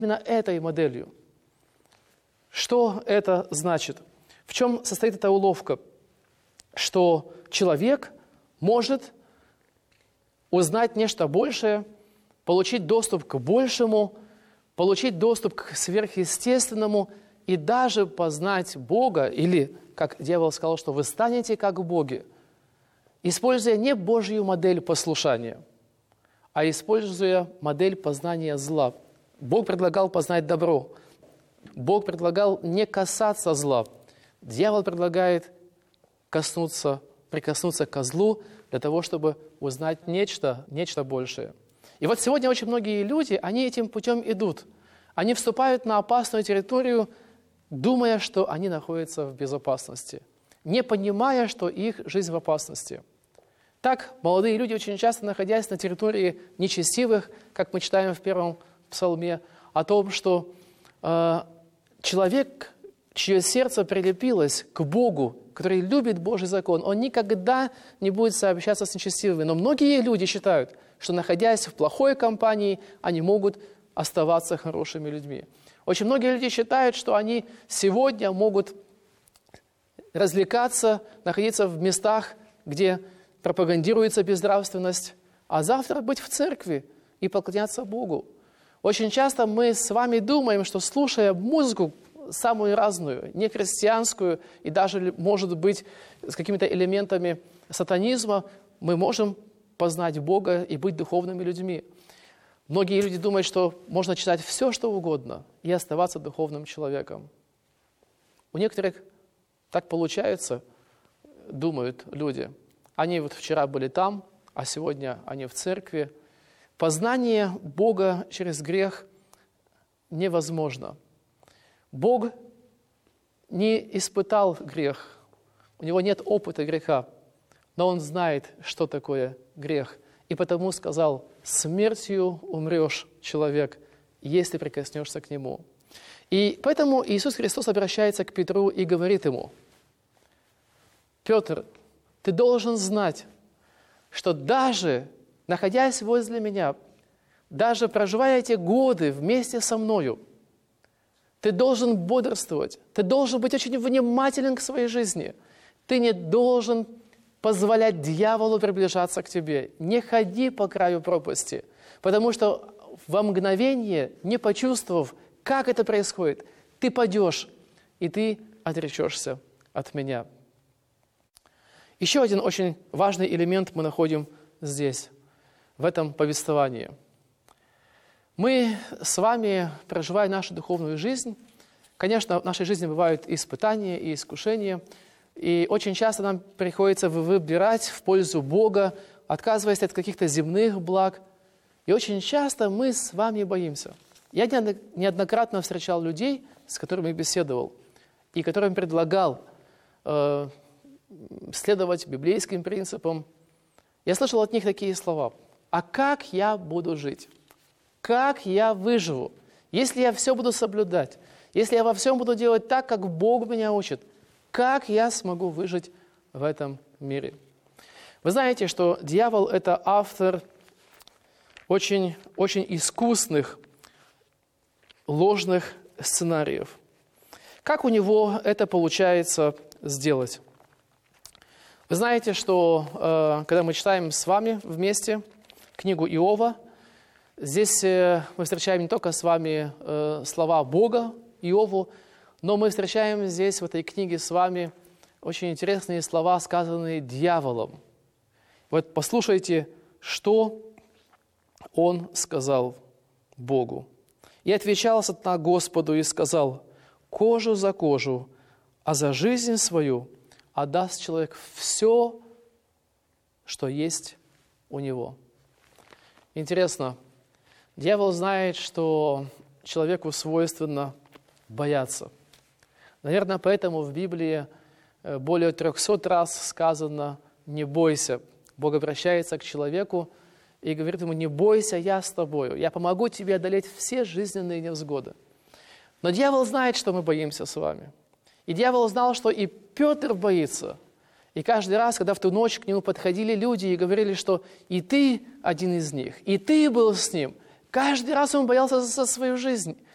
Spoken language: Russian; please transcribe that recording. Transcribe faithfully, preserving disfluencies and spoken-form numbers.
именно этой моделью. Что это значит? В чем состоит эта уловка? Что человек может узнать нечто большее, получить доступ к большему, получить доступ к сверхъестественному и даже познать Бога, или, как дьявол сказал, что вы станете как боги, используя не Божью модель послушания, а используя модель познания зла. Бог предлагал познать добро. Бог предлагал не касаться зла. Дьявол предлагает коснуться, прикоснуться к злу для того, чтобы узнать нечто, нечто большее. И вот сегодня очень многие люди, они этим путем идут. Они вступают на опасную территорию, думая, что они находятся в безопасности, не понимая, что их жизнь в опасности. Так, молодые люди, очень часто находясь на территории нечестивых, как мы читаем в первом псалме, о том, что э, человек, чье сердце прилепилось к Богу, который любит Божий закон, он никогда не будет сообщаться с нечестивыми. Но многие люди считают, что, находясь в плохой компании, они могут оставаться хорошими людьми. Очень многие люди считают, что они сегодня могут развлекаться, находиться в местах, где пропагандируется безнравственность, а завтра быть в церкви и поклоняться Богу. Очень часто мы с вами думаем, что, слушая музыку самую разную, не христианскую и даже, может быть, с какими-то элементами сатанизма, мы можем познать Бога и быть духовными людьми. Многие люди думают, что можно читать все, что угодно, и оставаться духовным человеком. У некоторых так получается, думают люди. Они вот вчера были там, а сегодня они в церкви. Познание Бога через грех невозможно. Бог не испытал грех, у него нет опыта греха, но он знает, что такое грех. И потому сказал: смертью умрешь, человек, если прикоснешься к нему. И поэтому Иисус Христос обращается к Петру и говорит ему: Петр, ты должен знать, что даже находясь возле меня, даже проживая эти годы вместе со мною, ты должен бодрствовать, ты должен быть очень внимателен к своей жизни. Ты не должен позволять дьяволу приближаться к тебе. Не ходи по краю пропасти, потому что во мгновение, не почувствовав, как это происходит, ты падешь, и ты отречешься от меня. Еще один очень важный элемент мы находим здесь, в этом повествовании. Мы с вами, проживая нашу духовную жизнь, конечно, в нашей жизни бывают и испытания, и искушения, и очень часто нам приходится выбирать в пользу Бога, отказываясь от каких-то земных благ. И очень часто мы с вами боимся. Я неоднократно встречал людей, с которыми беседовал, и которым предлагал э, следовать библейским принципам. Я слышал от них такие слова: «А как я буду жить? Как я выживу, если я все буду соблюдать, если я во всем буду делать так, как Бог меня учит? Как я смогу выжить в этом мире?» Вы знаете, что дьявол – это автор очень, очень искусных, ложных сценариев. Как у него это получается сделать? Вы знаете, что э, когда мы читаем с вами вместе книгу Иова, здесь э, мы встречаем не только с вами э, слова Бога Иову, но мы встречаем здесь в этой книге с вами очень интересные слова, сказанные дьяволом. Вот послушайте, что он сказал Богу. «И отвечал сатана Господу и сказал: кожу за кожу, а за жизнь свою отдаст человек все, что есть у него». Интересно, дьявол знает, что человеку свойственно бояться. Наверное, поэтому в Библии более трехсот раз сказано «не бойся». Бог обращается к человеку и говорит ему: «Не бойся, я с тобою, я помогу тебе одолеть все жизненные невзгоды». Но дьявол знает, что мы боимся с вами. И дьявол знал, что и Петр боится. И каждый раз, когда в ту ночь к нему подходили люди и говорили, что и ты один из них, и ты был с ним, каждый раз он боялся за свою жизнь.